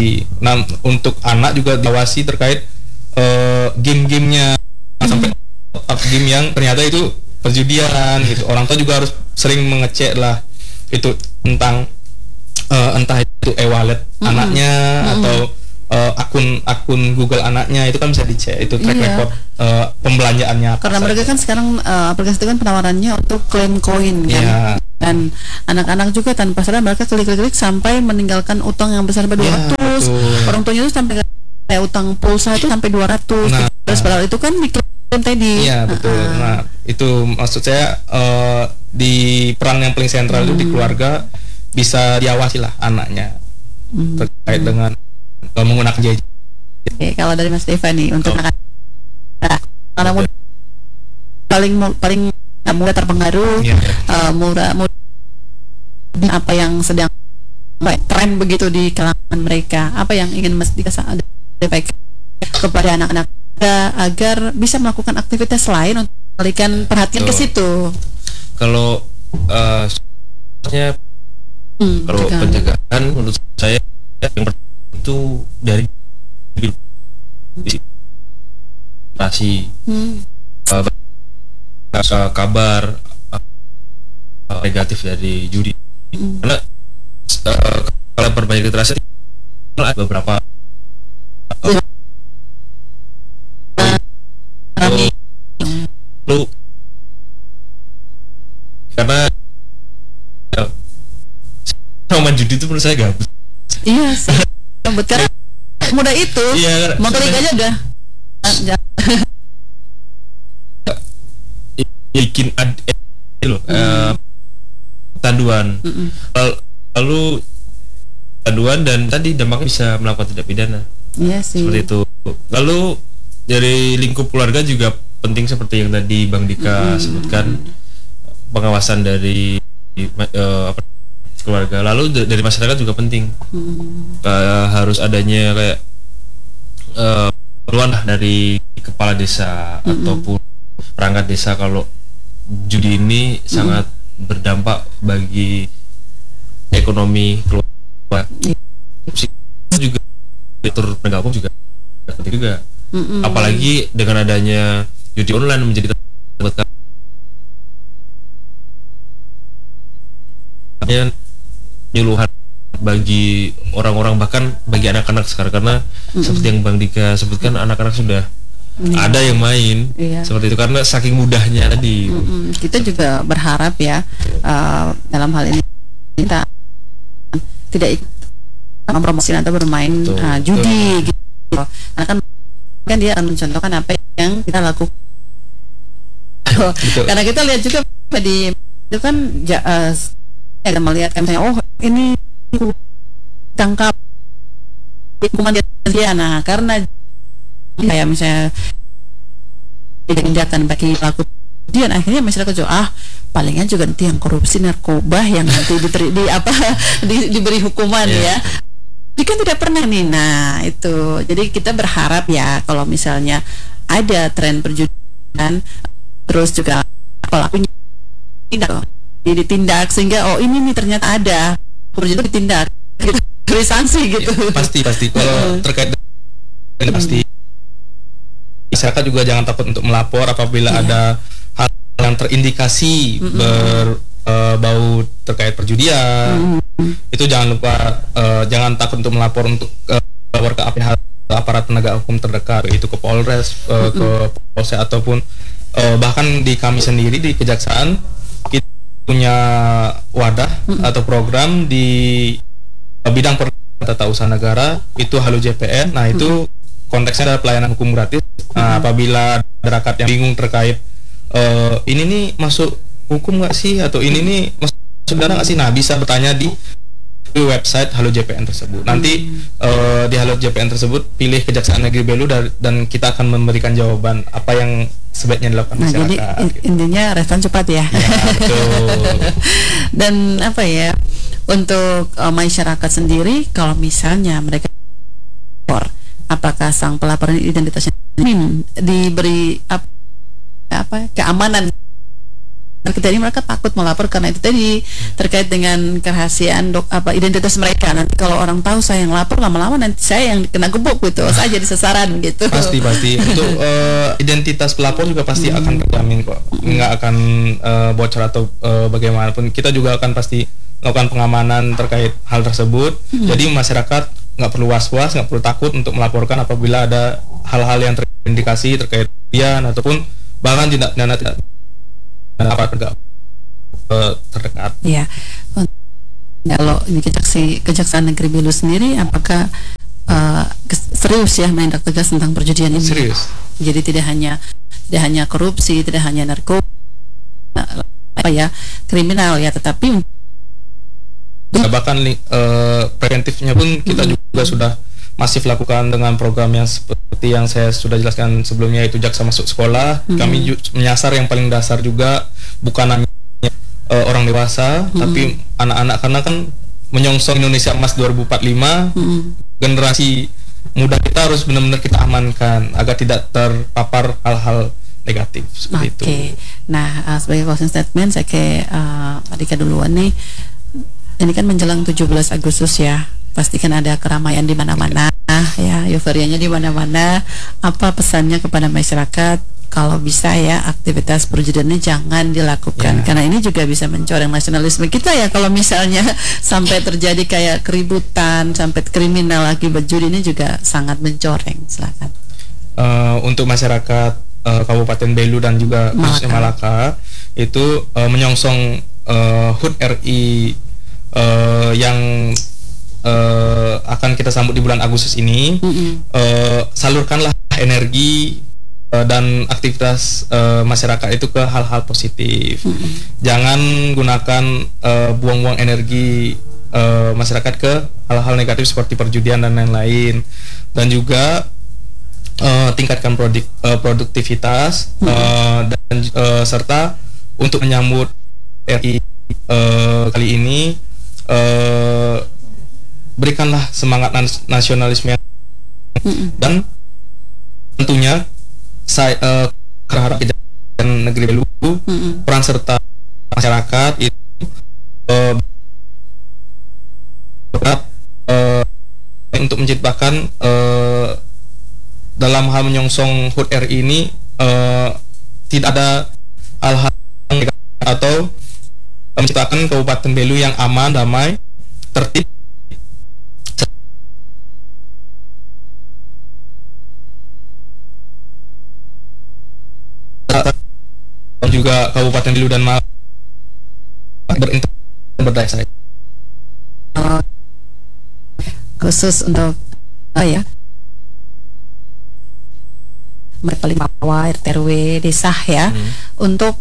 Nah, untuk anak juga diawasi terkait game-gamenya, sampai game yang ternyata itu perjudian gitu. Orang tua juga harus sering mengecek lah itu tentang entah itu e-wallet anaknya atau akun Google anaknya, itu kan bisa dicek itu track record pembelanjaannya. Karena mereka kan sekarang aplikasi itu kan penawarannya untuk klaim koin kan. Dan anak-anak juga tanpa sadar mereka klik-klik sampai meninggalkan utang yang besar sampai 200. Orang tuanya itu sampai kayak utang pulsa itu sampai 200. Nah, terus padahal itu kan diklaim tadi. Iya, betul. Nah, itu maksud saya di peran yang paling sentral itu di keluarga, bisa diawasi lah anaknya terkait dengan menggunakan gadget. Oke, kalau dari Mas Deva nih untuk anak paling mudah terpengaruh, mudah apa yang sedang tren begitu di kalangan mereka, apa yang ingin Mas Dika sampaikan kepada anak-anak agar bisa melakukan aktivitas lain untuk mengalihkan perhatian ke situ. Kalau kalau pencegahan menurut saya yang pertama itu dari kasih kabar negatif dari judi, karena kalau berbanyak literasi ada beberapa lu karena main judi itu menurut saya gabut. Iya sih, gabut karena mudah itu. Iya, mau klik aja udah. Bikin tanduan. Lalu tanduan dan tadi dampaknya bisa melakukan tindak pidana. Iya sih. Seperti itu. Lalu dari lingkup keluarga juga penting seperti yang tadi Bang Dika sebutkan, pengawasan dari keluarga. Lalu dari masyarakat juga penting. Harus adanya kayak peruan dari kepala desa ataupun perangkat desa kalau judi ini sangat berdampak bagi ekonomi keluarga. Juga atur penegak hukum juga penting juga. Apalagi dengan adanya judi online menjadi nyuluhan bagi orang-orang, bahkan bagi anak-anak sekarang, karena seperti yang Bang Dika sebutkan, anak-anak sudah ada yang main seperti itu karena saking mudahnya tadi. Kita juga berharap ya dalam hal ini kita tidak ikut mempromosikan atau bermain judi gitu. Karena kan dia akan mencontohkan apa yang kita lakukan. Karena kita lihat juga di itu kan ada melihat kan misalnya, oh ini tangkap hukuman dia, nah karena kayak misalnya tindakan bagi pelaku dia, akhirnya masyarakat juga palingan juga nanti yang korupsi narkoba yang nanti diberi hukuman ya. Dia kan tidak pernah nih. Nah itu, jadi kita berharap ya kalau misalnya ada tren perjudian, terus juga pelakunya ditindak sehingga ini nih ternyata ada perjudian, ditindak beri sanksi gitu. Pasti kalau terkait dengan pasti masyarakat juga jangan takut untuk melapor apabila ada hal yang terindikasi berbau terkait perjudian. Itu jangan lupa, jangan takut untuk melapor, untuk lapor ke aparat penegak hukum terdekat, itu ke Polres, ke Polsek, ataupun bahkan di kami sendiri di Kejaksaan kita punya wadah atau program di bidang tata usaha negara, itu Halo JPN. Nah itu konteksnya adalah pelayanan hukum gratis. Nah, apabila masyarakat yang bingung terkait ini nih masuk hukum nggak sih, atau ini nih masuk pidana nggak sih, nah bisa bertanya di website Halo JPN tersebut. Nanti di Halo JPN tersebut pilih Kejaksaan Negeri Belu dan kita akan memberikan jawaban apa yang sebaiknya dilakukan masyarakat. Jadi intinya respon cepat ya. Betul. Dan apa ya, untuk masyarakat sendiri, kalau misalnya mereka apakah sang pelapor identitasnya diberi apa keamanan kita ini mereka takut melapor karena itu tadi terkait dengan kerahasiaan identitas mereka. Nanti kalau orang tahu saya yang lapor, lama-lama nanti saya yang kena gebuk gitu, saya jadi sasaran gitu. Pasti untuk identitas pelapor juga pasti akan terjamin kok, nggak akan bocor atau bagaimanapun. Kita juga akan pasti melakukan pengamanan terkait hal tersebut. Jadi masyarakat nggak perlu was-was, nggak perlu takut untuk melaporkan apabila ada hal-hal yang terindikasi terkait kerugian ataupun bahkan tindak pidana aparat terdekat. Ya, kalau ini Kejaksaan Negeri Belu sendiri, apakah serius ya menindak tegas tentang perjudian ini? Serius. Jadi tidak hanya korupsi, tidak hanya narkoba, kriminal ya, tetapi bahkan preventifnya pun kita juga sudah masif lakukan dengan program yang seperti yang saya sudah jelaskan sebelumnya, yaitu Jaksa Masuk Sekolah. Kami menyasar yang paling dasar juga, bukan hanya orang dewasa, tapi anak-anak, karena kan menyongsong Indonesia Emas 2045, generasi muda kita harus benar-benar kita amankan agar tidak terpapar hal-hal negatif seperti itu. Nah, sebagai closing statement saya ke Adika duluan nih. Ini kan menjelang 17 Agustus ya. Pastikan ada keramaian di mana-mana ya, euforianya di mana-mana. Apa pesannya kepada masyarakat kalau bisa ya aktivitas perjudian ini jangan dilakukan, karena ini juga bisa mencoreng nasionalisme kita ya. Kalau misalnya sampai terjadi kayak keributan sampai kriminal akibat judi, ini juga sangat mencoreng. Silakan. Untuk masyarakat Kabupaten Belu dan juga khususnya Malaka itu menyongsong HUT RI yang akan kita sambut di bulan Agustus ini. Salurkanlah energi dan aktivitas masyarakat itu ke hal-hal positif. Jangan gunakan buang-buang energi masyarakat ke hal-hal negatif seperti perjudian dan lain-lain. Dan juga tingkatkan produktivitas dan serta untuk menyambut RI kali ini, berikanlah semangat nasionalisme dan tentunya saya berharap Kejaksaan Negeri Belu peran serta masyarakat itu untuk menciptakan dalam hal menyongsong HUT RI ini tidak ada hal-hal negatif atau menciptakan Kabupaten Belu yang aman, damai, tertib, dan juga Kabupaten Belu dan Malaka berdaya saing. Khusus untuk paling bawah RT RW desa ya, untuk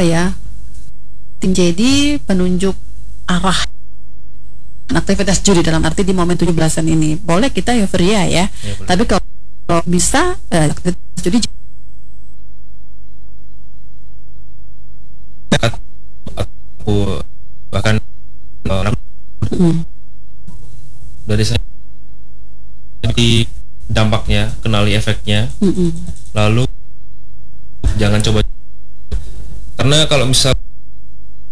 menjadi penunjuk arah aktivitas judi dalam arti di momen 17-an ini. Boleh kita euforia ya, tapi kalau bisa aktivitas judi bahkan dari saya di dampaknya, kenali efeknya, lalu jangan coba, karena kalau misal